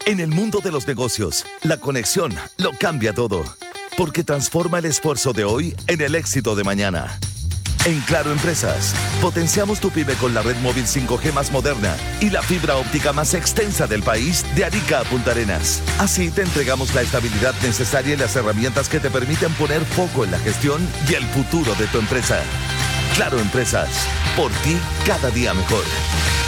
En el mundo de los negocios, la conexión lo cambia todo, porque transforma el esfuerzo de hoy en el éxito de mañana. En Claro Empresas, potenciamos tu pyme con la red móvil 5G más moderna y la fibra óptica más extensa del país, de Arica a Punta Arenas. Así te entregamos la estabilidad necesaria y las herramientas que te permiten poner foco en la gestión y el futuro de tu empresa. Claro Empresas, por ti cada día mejor.